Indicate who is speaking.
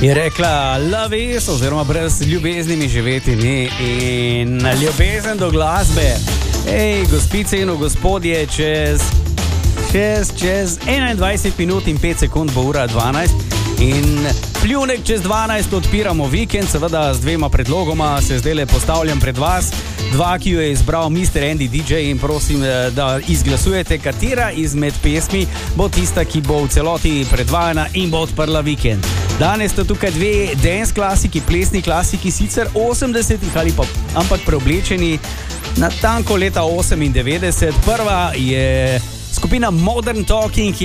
Speaker 1: Je rekla, love is, oziroma brez ljubezni mi živeti ni. In ljubezen do glasbe. Ej, gospice in gospodje, čez 21 minut in 5 sekund bo ura 12. In pljunek čez 12 odpiramo vikend, seveda z dvema predlogoma se zdaj postavljam pred vas. Dva, ki jo je izbral Mr. Andy DJ, in prosim, da izglasujete, katera izmed pesmi bo tista, ki bo v celoti predvajana in bo odprla vikend. Danes sta tukaj dve dance klasiki, plesni klasiki, sicer 80-ih ali pa, ampak preoblečeni na tanko leta 98. Prva je skupina Modern Talking,